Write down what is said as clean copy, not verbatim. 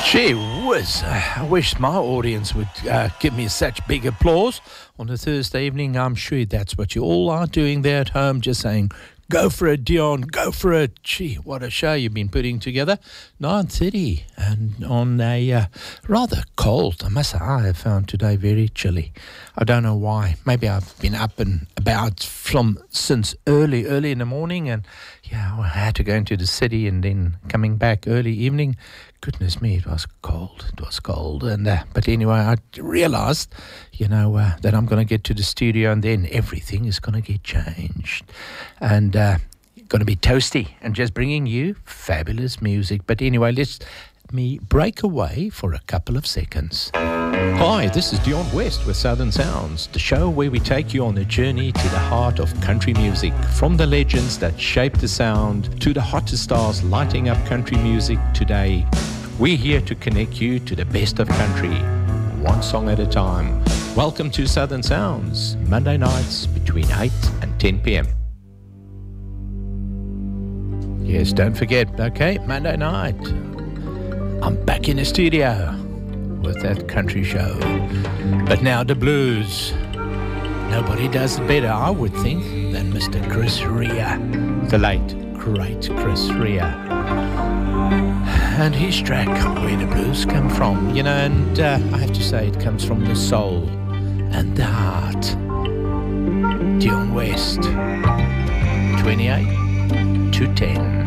Gee whiz, I wish my audience would give me such big applause on a Thursday evening. I'm sure that's what you all are doing there at home, just saying, go for it, Dion, go for it. Gee, what a show you've been putting together. 9:30 and on a rather cold, I must say, I have found today very chilly. I don't know why. Maybe I've been up and about since early in the morning, and yeah, I had to go into the city and then coming back early evening. Goodness me, it was cold. And but anyway, I realized, that I'm going to get to the studio and then everything is going to get changed. And going to be toasty and just bringing you fabulous music. But anyway, let me break away for a couple of seconds. Hi, this is Dion West with Southern Sounds, the show where we take you on a journey to the heart of country music, from the legends that shaped the sound to the hottest stars lighting up country music today. We're here to connect you to the best of country, one song at a time. Welcome to Southern Sounds, Monday nights between 8 and 10 p.m. Yes, don't forget, okay, Monday night, I'm back in the studio with that country show. But now the blues. Nobody does it better, I would think, than Mr. Chris Rea, the late, great Chris Rea. And his track, Where the Blues Come From, and I have to say it comes from the soul and the heart. Dion West, 28 to 10.